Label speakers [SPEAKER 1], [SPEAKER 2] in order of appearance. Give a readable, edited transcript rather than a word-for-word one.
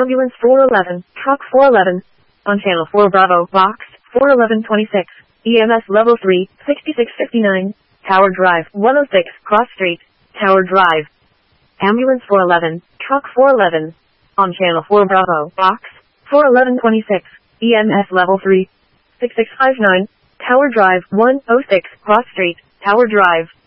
[SPEAKER 1] Ambulance 411, Truck 411. On Channel 4 Bravo, Box 41126. EMS Level 3, 6659. Tower Drive, 106, Cross Street, Tower Drive. Ambulance 411, Truck 411. On Channel 4 Bravo, Box 41126. EMS Level 3, 6659. Tower Drive, 106, Cross Street, Tower Drive.